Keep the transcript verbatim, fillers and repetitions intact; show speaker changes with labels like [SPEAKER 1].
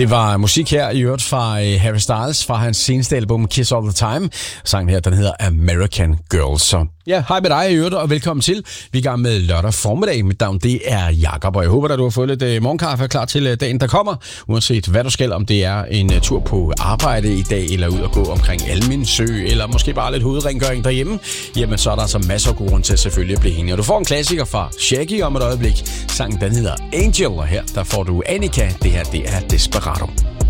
[SPEAKER 1] Det var musik her i øvrigt fra Harry Styles fra hans seneste album Kiss All The Time. Sangen her, den hedder American Girl. Så ja, hej med dig i øvrigt, og velkommen til. Vi er i gang med lørdag formiddag. Mit navn, det er Jakob, og jeg håber, at du har fået lidt morgenkaffe klar til dagen, der kommer. Uanset hvad du skal, om det er en tur på arbejde i dag, eller ud og gå omkring Almen Sø, eller måske bare lidt hovedrengøring derhjemme, jamen så er der altså masser af god grund til at selvfølgelig at blive hængende. Og du får en klassiker fra Shaggy om et øjeblik. Sangen, den hedder Angel, og her der får du Annika. Det her, det er Desperado.